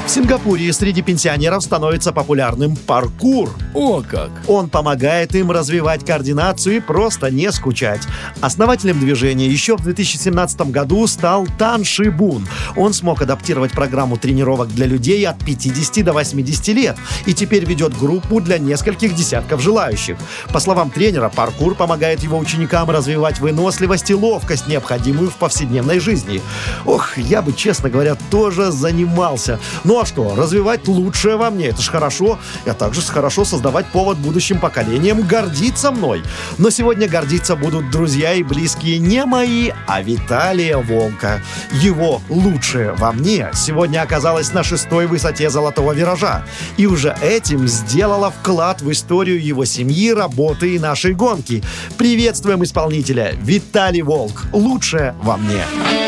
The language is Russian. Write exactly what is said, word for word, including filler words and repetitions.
В Сингапуре среди пенсионеров становится популярным паркур. О как! Он помогает им развивать координацию и просто не скучать. Основателем движения еще в две тысячи семнадцатом году стал Тан Ши Бун. Он смог адаптировать программу тренировок для людей от пятидесяти до восьмидесяти лет и теперь ведет группу для нескольких десятков желающих. По словам тренера, паркур помогает его ученикам развивать выносливость и ловкость, необходимую в повседневной жизни. Ох, я бы, честно говоря, тоже занимался. Ну а что, развивать лучшее во мне, это ж хорошо, а также хорошо создавать повод будущим поколениям гордиться мной. Но сегодня гордиться будут друзья и близкие не мои, а Виталия Волка. Его лучшее во мне сегодня оказалось на шестой высоте золотого виража и уже этим сделала вклад в историю его семьи, работы и нашей гонки. Приветствуем исполнителя Виталий Волк. Лучшее во мне.